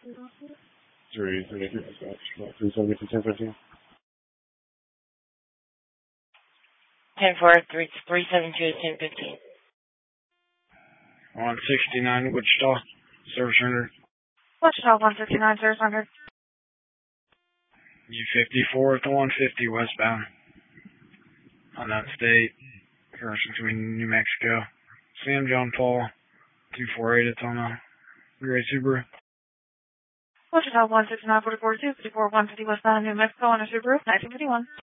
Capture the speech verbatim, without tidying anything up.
Three, three, three, three, seven, ten, fifteen. ten four, three, three seven two, ten fifteen. one sixty-nine, Wichita, service rendered. Wichita, one sixty-nine, service rendered. U fifty-four at the one fifty westbound. On that state, crossing between New Mexico. Sam John Paul, two forty-eight, it's on a gray Subaru. Wichita, one sixty-nine, forty-four, two fifty-four, one fifty westbound, New Mexico, on a Subaru, nineteen fifty-one.